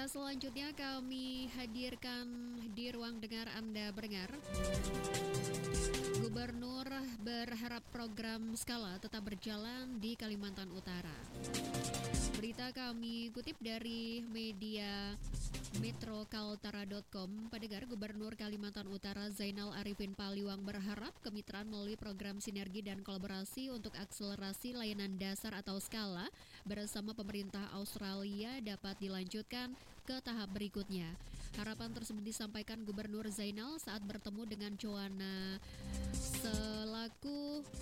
Berita selanjutnya kami hadirkan di ruang dengar Anda berdengar. Gubernur berharap program skala tetap berjalan di Kalimantan Utara. Berita kami kutip dari media metrokaltara.com. Pendengar, Gubernur Kalimantan Utara Zainal Arifin Paliwang berharap kemitraan melalui program sinergi dan kolaborasi untuk akselerasi layanan dasar atau skala bersama pemerintah Australia dapat dilanjutkan ke tahap berikutnya. Harapan tersebut disampaikan Gubernur Zainal saat bertemu dengan Joanna selaku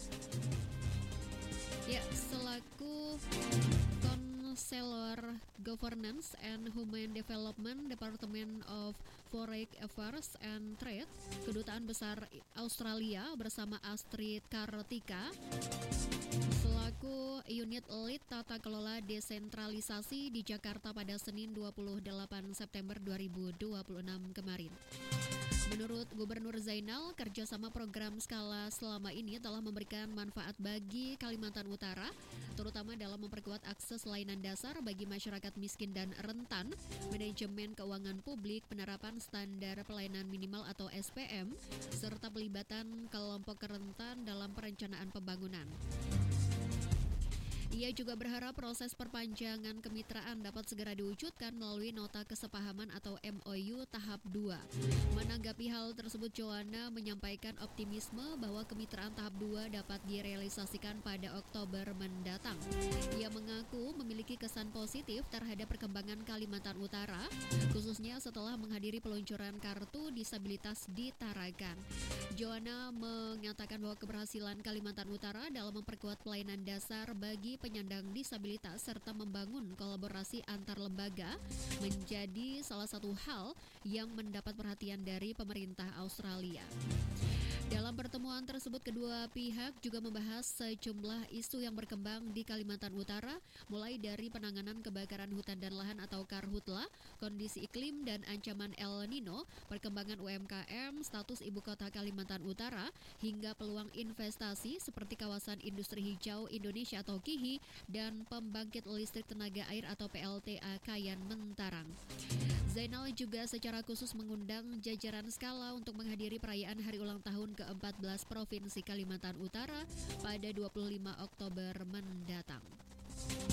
Konselor Governance and Human Development Department of Foreign Affairs and Trade Kedutaan Besar Australia bersama Astrid Kartika selaku Unit Lead Tata Kelola Desentralisasi di Jakarta pada Senin 28 September 2026 kemarin. Menurut Gubernur Zainal, kerjasama program skala selama ini telah memberikan manfaat bagi Kalimantan Utara, terutama dalam memperkuat akses layanan dasar bagi masyarakat miskin dan rentan, manajemen keuangan publik, penerapan standar pelayanan minimal atau SPM, serta pelibatan kelompok rentan dalam perencanaan pembangunan. Ia juga berharap proses perpanjangan kemitraan dapat segera diwujudkan melalui nota kesepahaman atau MOU tahap 2. Menanggapi hal tersebut, Joanna menyampaikan optimisme bahwa kemitraan tahap 2 dapat direalisasikan pada Oktober mendatang. Ia mengaku memiliki kesan positif terhadap perkembangan Kalimantan Utara, khususnya setelah menghadiri peluncuran kartu disabilitas di Tarakan. Joanna mengatakan bahwa keberhasilan Kalimantan Utara dalam memperkuat pelayanan dasar bagi penyandang disabilitas serta membangun kolaborasi antar lembaga menjadi salah satu hal yang mendapat perhatian dari pemerintah Australia. Dalam pertemuan tersebut, kedua pihak juga membahas sejumlah isu yang berkembang di Kalimantan Utara, mulai dari penanganan kebakaran hutan dan lahan atau Karhutla, kondisi iklim dan ancaman El Nino, perkembangan UMKM, status ibu kota Kalimantan Utara, hingga peluang investasi seperti kawasan industri hijau Indonesia atau KIHI dan pembangkit listrik tenaga air atau PLTA Kayan Mentarang. Zainal juga secara khusus mengundang jajaran skala untuk menghadiri perayaan hari ulang tahun ke-14 Provinsi Kalimantan Utara pada 25 Oktober mendatang.